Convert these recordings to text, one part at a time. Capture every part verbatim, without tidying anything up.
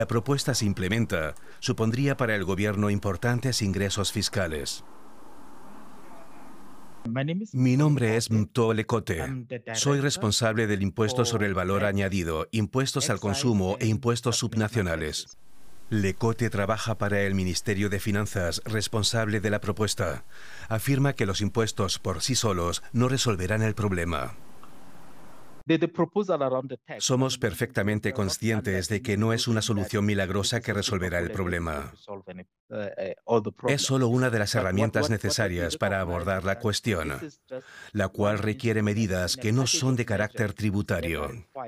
La propuesta se implementa, supondría para el gobierno importantes ingresos fiscales. Mi nombre es Mto Lekote. Soy responsable del impuesto sobre el valor añadido, impuestos al consumo e impuestos subnacionales. Lekote trabaja para el Ministerio de Finanzas, responsable de la propuesta. Afirma que los impuestos por sí solos no resolverán el problema. Somos perfectamente conscientes de que no es una solución milagrosa que resolverá el problema. Es solo una de las herramientas necesarias para abordar la cuestión, la cual requiere medidas que no son de carácter tributario.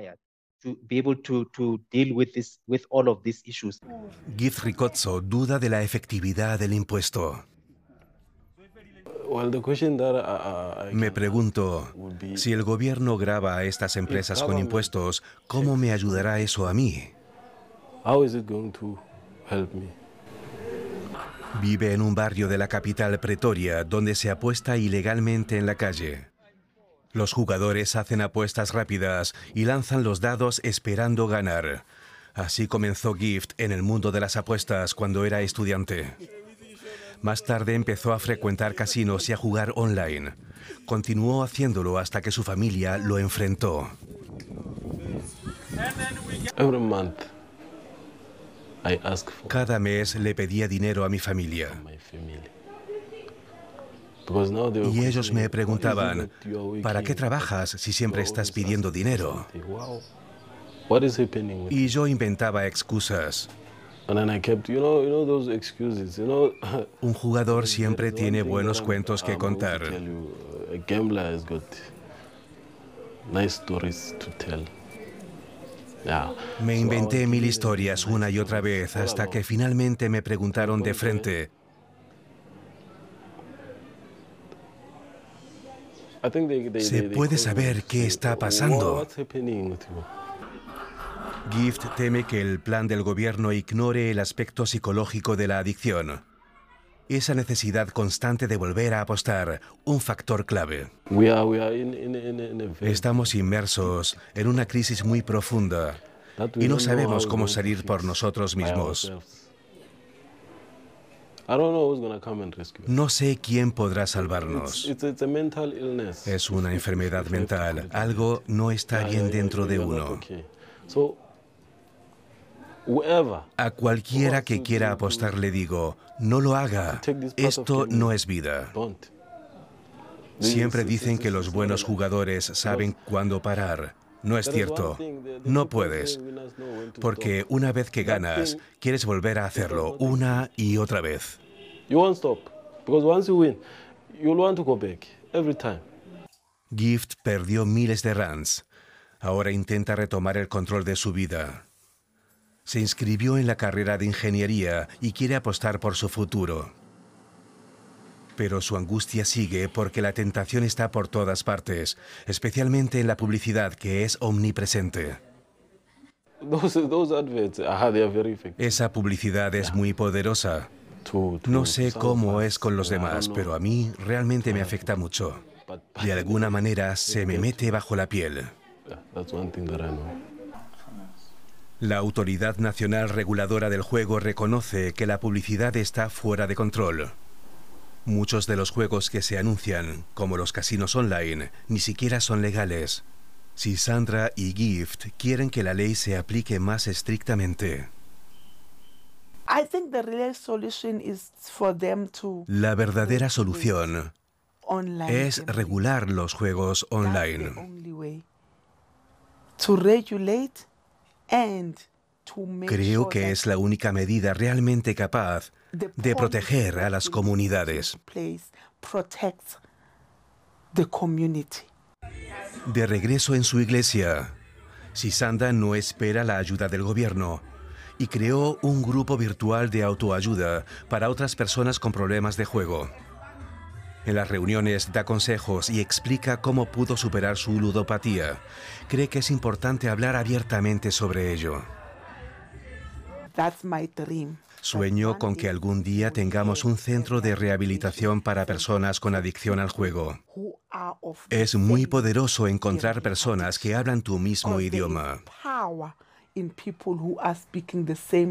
Gift Ricozzo duda de la efectividad del impuesto. Me pregunto, si el gobierno grava a estas empresas con impuestos, ¿cómo me ayudará eso a mí? Vive en un barrio de la capital Pretoria, donde se apuesta ilegalmente en la calle. Los jugadores hacen apuestas rápidas y lanzan los dados esperando ganar. Así comenzó Gift en el mundo de las apuestas cuando era estudiante. Más tarde empezó a frecuentar casinos y a jugar online. Continuó haciéndolo hasta que su familia lo enfrentó. Cada mes le pedía dinero a mi familia. Y ellos me preguntaban, ¿para qué trabajas si siempre estás pidiendo dinero? Y yo inventaba excusas. Un jugador siempre tiene buenos cuentos que contar. Me inventé mil historias una y otra vez hasta que finalmente me preguntaron de frente. ¿Se puede saber qué está pasando? Gift teme que el plan del gobierno ignore el aspecto psicológico de la adicción. Esa necesidad constante de volver a apostar, un factor clave. Estamos inmersos en una crisis muy profunda y no sabemos cómo salir por nosotros mismos. No sé quién podrá salvarnos. Es una enfermedad mental. Algo no está bien dentro de uno. A cualquiera que quiera apostar le digo, no lo haga. Esto no es vida. Siempre dicen que los buenos jugadores saben cuándo parar. No es cierto. No puedes. Porque una vez que ganas, quieres volver a hacerlo una y otra vez. Gift perdió miles de rands. Ahora intenta retomar el control de su vida. Se inscribió en la carrera de ingeniería y quiere apostar por su futuro. Pero su angustia sigue porque la tentación está por todas partes, especialmente en la publicidad que es omnipresente. Esa publicidad es muy poderosa. No sé cómo es con los demás, pero a mí realmente me afecta mucho. De alguna manera se me mete bajo la piel. La Autoridad Nacional Reguladora del Juego reconoce que la publicidad está fuera de control. Muchos de los juegos que se anuncian, como los casinos online, ni siquiera son legales. Sisandra y Gift quieren que la ley se aplique más estrictamente. La verdadera solución es regular los juegos online. Creo que es la única medida realmente capaz de proteger a las comunidades. De regreso en su iglesia, Sisanda no espera la ayuda del gobierno y creó un grupo virtual de autoayuda para otras personas con problemas de juego. En las reuniones da consejos y explica cómo pudo superar su ludopatía. Cree que es importante hablar abiertamente sobre ello. Sueño con que algún día tengamos un centro de rehabilitación para personas con adicción al juego. Es muy poderoso encontrar personas que hablan tu mismo idioma.